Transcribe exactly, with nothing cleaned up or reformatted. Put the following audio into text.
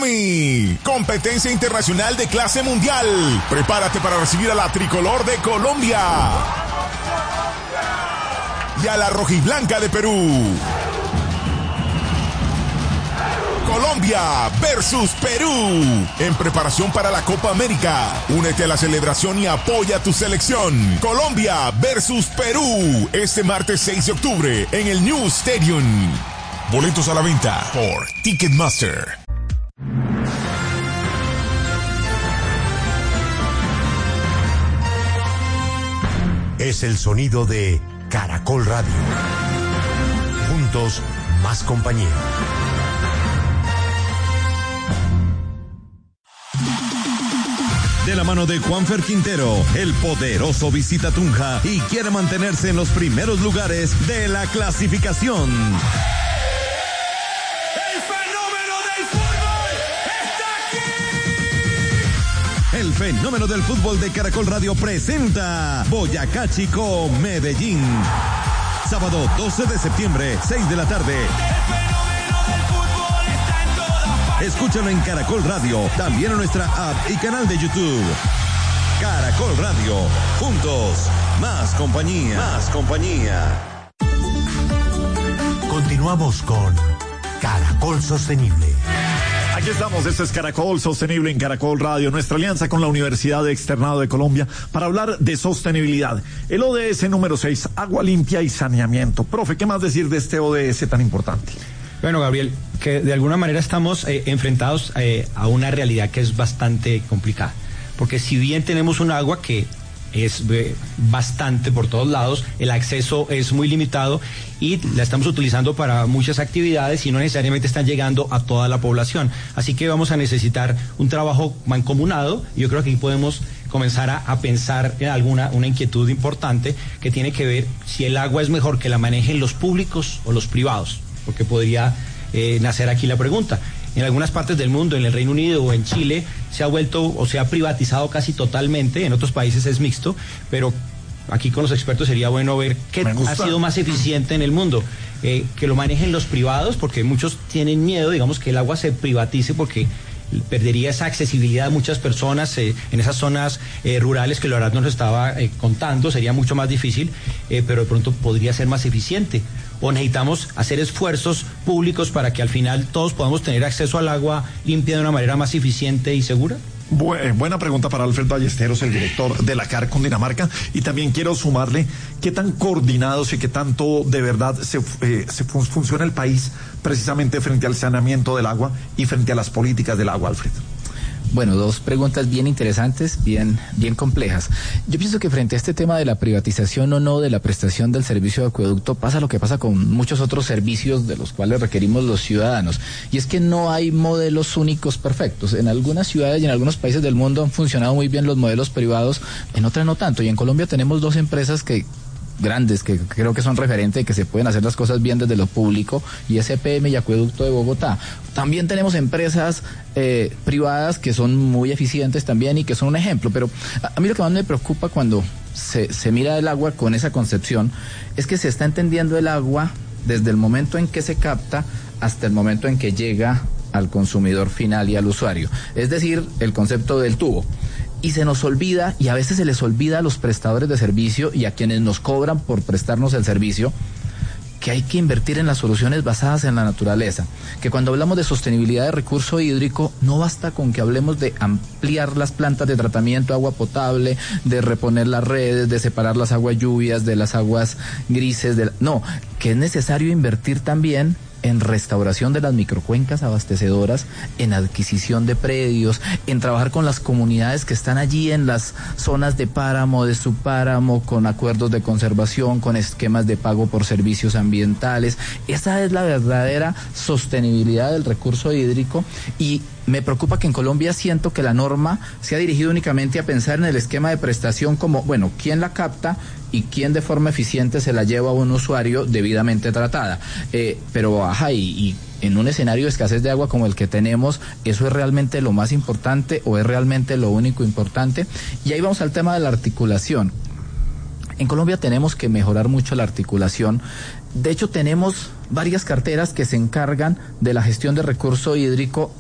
Tsunami, competencia internacional de clase mundial. Prepárate para recibir a la tricolor de Colombia y a la rojiblanca de Perú. Colombia versus Perú, en preparación para la Copa América. Únete a la celebración y apoya a tu selección. Colombia versus Perú, este martes seis de octubre en el New Stadium. Boletos a la venta por Ticketmaster. Es el sonido de Caracol Radio. Juntos, más compañía. De la mano de Juanfer Quintero, el poderoso visita Tunja y quiere mantenerse en los primeros lugares de la clasificación. ¡El fenómeno del fútbol está aquí! El fenómeno del fútbol de Caracol Radio presenta Boyacá Chico, Medellín. Sábado doce de septiembre, seis de la tarde. Escúchalo en Caracol Radio, también en nuestra app y canal de YouTube. Caracol Radio, juntos, más compañía, más compañía. Continuamos con Caracol Sostenible. Aquí estamos, este es Caracol Sostenible en Caracol Radio, nuestra alianza con la Universidad Externado de Colombia para hablar de sostenibilidad. El O D S número seis, agua limpia y saneamiento. Profe, ¿qué más decir de este O D S tan importante? Bueno, Gabriel, que de alguna manera estamos eh, enfrentados eh, a una realidad que es bastante complicada, porque si bien tenemos un agua que es eh, bastante por todos lados, el acceso es muy limitado y la estamos utilizando para muchas actividades y no necesariamente están llegando a toda la población. Así que vamos a necesitar un trabajo mancomunado. Yo creo que aquí podemos comenzar a, a pensar en alguna una inquietud importante que tiene que ver si el agua es mejor que la manejen los públicos o los privados, porque podría eh, nacer aquí la pregunta. En algunas partes del mundo, en el Reino Unido o en Chile, se ha vuelto o se ha privatizado casi totalmente, en otros países es mixto, pero aquí con los expertos sería bueno ver qué ha sido más eficiente en el mundo. Eh, que lo manejen los privados, porque muchos tienen miedo, digamos, que el agua se privatice porque perdería esa accesibilidad a muchas personas eh, en esas zonas eh, rurales que Lorat nos estaba eh, contando, sería mucho más difícil, eh, pero de pronto podría ser más eficiente. O necesitamos hacer esfuerzos públicos para que al final todos podamos tener acceso al agua limpia de una manera más eficiente y segura. Buena pregunta para Alfred Ballesteros, el director de la C A R Cundinamarca, y también quiero sumarle qué tan coordinados y qué tanto de verdad se, eh, se fun- funciona el país precisamente frente al saneamiento del agua y frente a las políticas del agua, Alfred. Bueno, dos preguntas bien interesantes, bien, bien complejas. Yo pienso que frente a este tema de la privatización o no de la prestación del servicio de acueducto, pasa lo que pasa con muchos otros servicios de los cuales requerimos los ciudadanos. Y es que no hay modelos únicos perfectos. En algunas ciudades y en algunos países del mundo han funcionado muy bien los modelos privados, en otras no tanto. Y en Colombia tenemos dos empresas que grandes que creo que son referentes de que se pueden hacer las cosas bien desde lo público, y S P M y Acueducto de Bogotá. También tenemos empresas eh, privadas que son muy eficientes también y que son un ejemplo, pero a, a mí lo que más me preocupa cuando se, se mira el agua con esa concepción es que se está entendiendo el agua desde el momento en que se capta hasta el momento en que llega al consumidor final y al usuario, es decir, el concepto del tubo. Y se nos olvida, y a veces se les olvida a los prestadores de servicio y a quienes nos cobran por prestarnos el servicio, que hay que invertir en las soluciones basadas en la naturaleza, que cuando hablamos de sostenibilidad de recurso hídrico, no basta con que hablemos de ampliar las plantas de tratamiento de agua potable, de reponer las redes, de separar las aguas lluvias de las aguas grises, de la... no, que es necesario invertir también en restauración de las microcuencas abastecedoras, en adquisición de predios, en trabajar con las comunidades que están allí en las zonas de páramo, de subpáramo, con acuerdos de conservación, con esquemas de pago por servicios ambientales. Esa es la verdadera sostenibilidad del recurso hídrico, y me preocupa que en Colombia siento que la norma se ha dirigido únicamente a pensar en el esquema de prestación como, bueno, ¿quién la capta y quién de forma eficiente se la lleva a un usuario debidamente tratada? Eh, pero, ajá, y, y en un escenario de escasez de agua como el que tenemos, ¿eso es realmente lo más importante o es realmente lo único importante? Y ahí vamos al tema de la articulación. En Colombia tenemos que mejorar mucho la articulación. De hecho, tenemos varias carteras que se encargan de la gestión de recurso hídrico